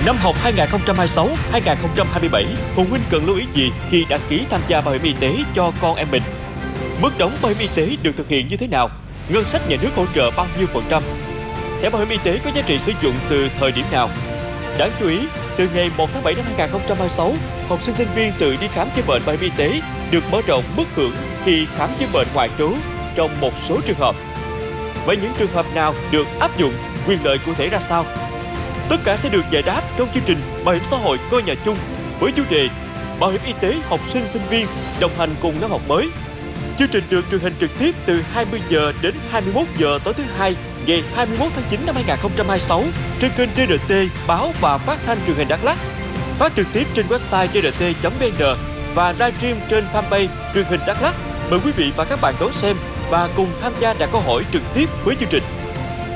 Năm học 2026-2027, phụ huynh cần lưu ý gì khi đăng ký tham gia bảo hiểm y tế cho con em mình? Mức đóng bảo hiểm y tế được thực hiện như thế nào? Ngân sách nhà nước hỗ trợ bao nhiêu %? Thẻ bảo hiểm y tế có giá trị sử dụng từ thời điểm nào? Đáng chú ý, từ ngày 1 tháng 7 năm 2026, học sinh sinh viên tự đi khám chữa bệnh bảo hiểm y tế được mở rộng mức hưởng khi khám chữa bệnh ngoại trú trong một số trường hợp. Vậy những trường hợp nào được áp dụng, quyền lợi cụ thể ra sao? Tất cả sẽ được giải đáp trong chương trình Bảo hiểm xã hội ngôi nhà chung với chủ đề Bảo hiểm y tế học sinh sinh viên đồng hành cùng năm học mới. Chương trình được truyền hình trực tiếp từ 20 giờ đến 21 giờ tối thứ Hai, ngày 21 tháng 9 năm 2026 trên kênh TRT Báo và Phát thanh Truyền hình Đắk Lắk. Phát trực tiếp trên website trt.vn và livestream trên fanpage Truyền hình Đắk Lắk. Mời quý vị và các bạn đón xem và cùng tham gia đặt câu hỏi trực tiếp với chương trình.